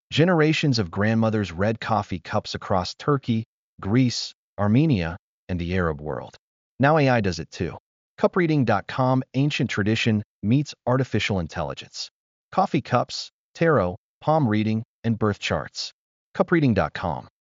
Generations of grandmothers read coffee cups across Turkey, Greece, Armenia, and the Arab world. Now AI does it too. Cupreading.com. Ancient tradition meets artificial intelligence. Coffee cups, tarot, palm reading, and birth charts. Cupreading.com.